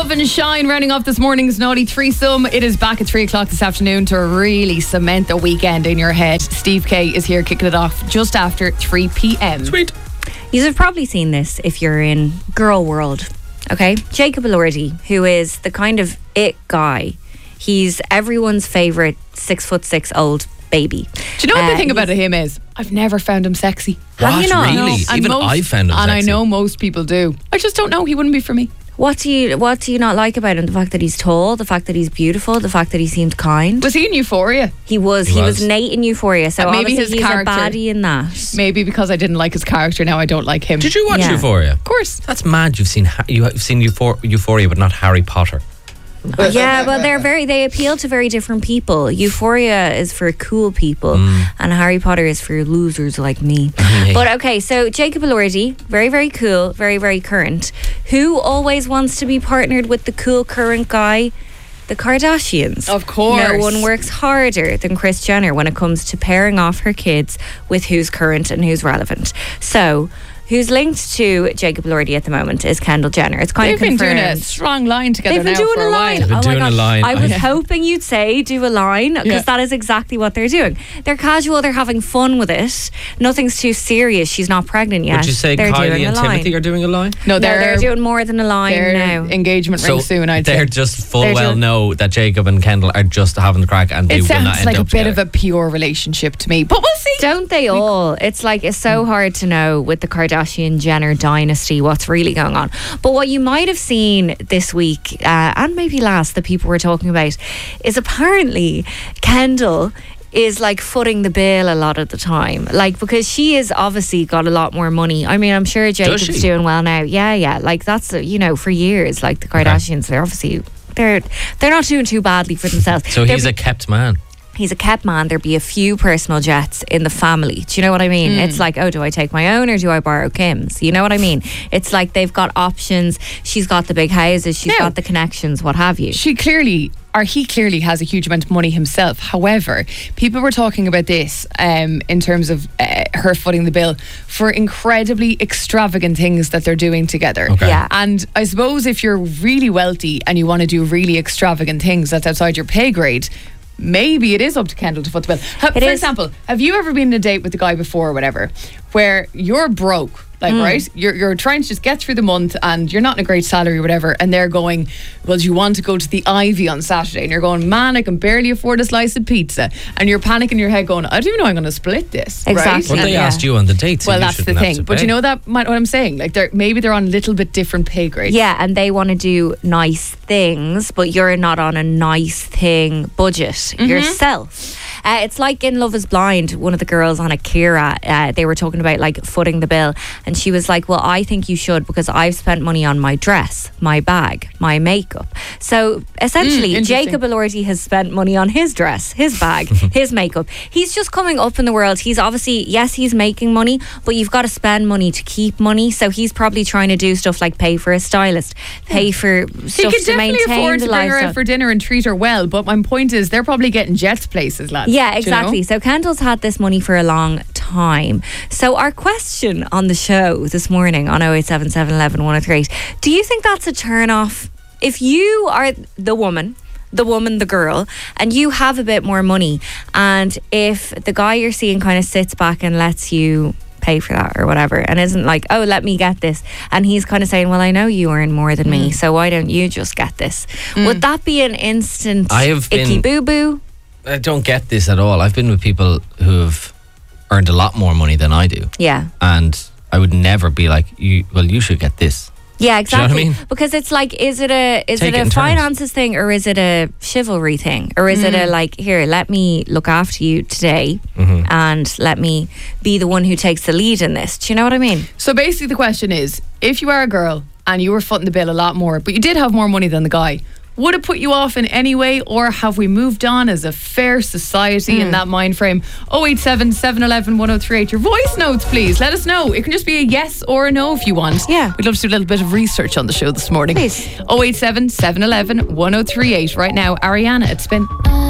Love and Shine rounding off this morning's Naughty Threesome. It is back at 3 o'clock this afternoon to really cement the weekend in your head. Steve K is here kicking it off just after 3 p.m. Sweet. You have probably seen this if you're in girl world. Okay, Jacob Elordi, who is the kind of it guy. He's everyone's favourite 6'6" old baby. Do you know what the thing about him is? I've never found him sexy. Have you not? Really? No. Even I found him and sexy. I know most people do. I just don't know. He wouldn't be for me. What do you not like about him? The fact that he's tall, the fact that he's beautiful, the fact that he seemed kind. Was he in Euphoria? He was Nate in Euphoria, so Maybe obviously his he's character. a baddie in that. Maybe because I didn't like his character, now I don't like him. Did you watch Yeah. Euphoria? Of course. That's mad. You've seen Euphoria, but not Harry Potter. Yeah, but they appeal to very different people. Euphoria is for cool people, and Harry Potter is for losers like me. But okay, so Jacob Elordi, very, very cool, very, very current. Who always wants to be partnered with the cool current guy? The Kardashians. Of course. No one works harder than Kris Jenner when it comes to pairing off her kids with who's current and who's relevant. So, who's linked to Jacob Elordi at the moment is Kendall Jenner. It's kind They've of been confirmed. doing a strong line together They've been now doing for a a line. while. They've been Oh my doing God. a line. I was Yeah. hoping you'd say do a line because Yeah. that is exactly what they're doing. They're casual. They're having fun with it. Nothing's too serious. She's not pregnant yet. Would you say they're doing Kylie a and line. Timothy are doing a line? No, No, they're doing more than a line their now. engagement ring soon, I'd say. they're just full They're well doing- know that Jacob and Kendall are just having the crack and they It will not sounds end like a up bit together. of a pure relationship to me, but we'll see. Don't they all? It's like it's so hard to know with the Kardashian Jenner dynasty what's really going on. But what you might have seen this week and maybe last that people were talking about is apparently Kendall is like footing the bill a lot of the time, like because she has obviously got a lot more money. I mean, I'm sure Jacob's she? doing well now. Yeah, like that's for years. Like the Kardashians, they're obviously they're not doing too badly for themselves. So They're- he's a kept man. He's a kept man. There'd be a few personal jets in the family. Do you know what I mean? It's like, oh, do I take my own or do I borrow Kim's? You know what I mean? It's like they've got options. She's got the big houses. She's Now- got the connections, what have you. He clearly has a huge amount of money himself. However, people were talking about this in terms of her footing the bill for incredibly extravagant things that they're doing together. Okay. Yeah. And I suppose if you're really wealthy and you want to do really extravagant things that's outside your pay grade, maybe it is up to Kendall to foot the bill. For is. example, have you ever been on a date with a guy before or whatever where you're broke? Like, right? You're trying to just get through the month and you're not in a great salary or whatever, and they're going, well, do you want to go to the Ivy on Saturday? And you're going, man, I can barely afford a slice of pizza. And you're panicking in your head going, I don't even know I'm going to split this. Exactly. Right? Well, they Yeah. asked you on the date. So Well, you that's the shouldn't have thing. to But pay. you know what I'm saying? Like, maybe they're on a little bit different pay grades. Yeah, and they want to do nice things, but you're not on a nice thing budget yourself. It's like in Love is Blind, one of the girls on Akira, they were talking about like footing the bill, and she was like, well, I think you should because I've spent money on my dress, my bag, my makeup. So essentially, interesting. Jacob Elordi has spent money on his dress, his bag, his makeup. He's just coming up in the world. He's obviously, yes, he's making money, but you've got to spend money to keep money. So he's probably trying to do stuff like pay for a stylist, pay for He stuff can to definitely maintain afford the to bring her lifestyle. out for dinner and treat her well. But my point is, they're probably getting jets places, lads. Yeah, Do you know? exactly. So Kendall's had this money for a long time. So our question on the show this morning on 0877 11 1038, do you think that's a turn off? If you are the woman, the girl, and you have a bit more money, and if the guy you're seeing kind of sits back and lets you pay for that or whatever, and isn't like, oh, let me get this, and he's kind of saying, well, I know you earn more than me, so why don't you just get this? Would that be an instant I have icky been- boo-boo? I don't get this at all. I've been with people who have earned a lot more money than I do, Yeah. and I would never be like, you should get this. Yeah, you know exactly. what I mean? Because it's like, is it a Take it in turns. finances thing, or is it a chivalry thing, or is it a like, here, let me look after you today, and let me be the one who takes the lead in this? Do you know what I mean? So basically, the question is, if you are a girl and you were footing the bill a lot more, but you did have more money than the guy, would it put you off in any way, or have we moved on as a fair society in that mind frame? 087 711 1038. Your voice notes, please. Let us know. It can just be a yes or a no if you want. Yeah. We'd love to do a little bit of research on the show this morning. Please. 087 711 1038. Right now, Ariana at Spin.